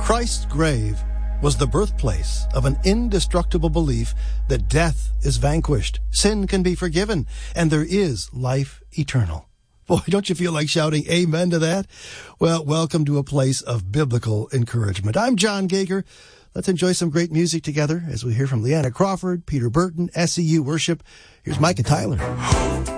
Christ's grave was the birthplace of an indestructible belief that death is vanquished, sin can be forgiven, and there is life eternal. Boy, don't you feel like shouting amen to that? Well, welcome to a place of biblical encouragement. I'm John Gager. Let's enjoy some great music together as we hear from Leanna Crawford, Peter Burton, SEU Worship. Here's Mike and Tyler.